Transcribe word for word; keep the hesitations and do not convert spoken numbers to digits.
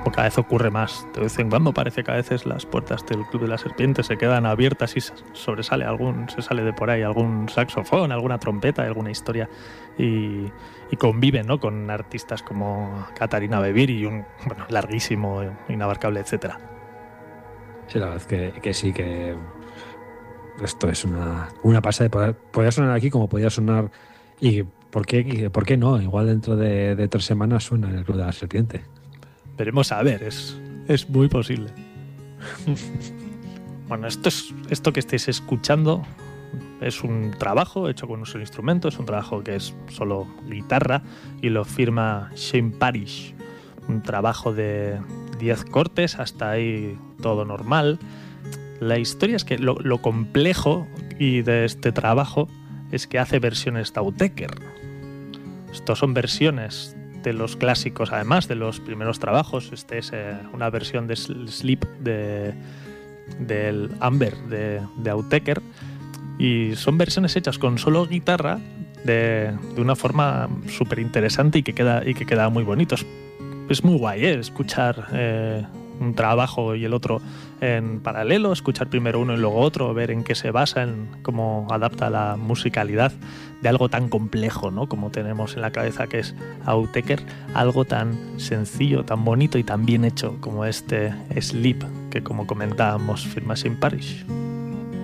cada vez ocurre más. De vez en cuando parece que a veces las puertas del Club de la Serpiente se quedan abiertas y sobresale algún, se sale de por ahí algún saxofón, alguna trompeta, alguna historia, y, y conviven, ¿no?, con artistas como Catarina Bevir y un bueno, larguísimo, inabarcable, etcétera. Sí, la verdad es que, que sí, que esto es una, una pasada. Podría sonar aquí como podía sonar, y ¿por qué, y ¿por qué no? Igual dentro de, de tres semanas suena en el Club de la Serpiente. Veremos a ver, es, es muy posible. Bueno, esto, es, esto que estáis escuchando es un trabajo hecho con un solo instrumento, es un trabajo que es solo guitarra y lo firma Shane Parrish. Un trabajo de diez cortes, hasta ahí todo normal. La historia es que lo, lo complejo y de este trabajo es que hace versiones de Autechre. Estos son versiones de los clásicos, además de los primeros trabajos. Este es eh, una versión de Sleep de, del Amber de, de Autechre, y son versiones hechas con solo guitarra de, de una forma súper interesante y que queda y que queda muy bonito. Es, es muy guay, ¿eh? Escuchar eh, un trabajo y el otro en paralelo, escuchar primero uno y luego otro, ver en qué se basa, en cómo adapta la musicalidad de algo tan complejo, ¿no?, como tenemos en la cabeza, que es Autechre, algo tan sencillo, tan bonito y tan bien hecho como este Sleep, que, como comentábamos, firma Shane Parrish.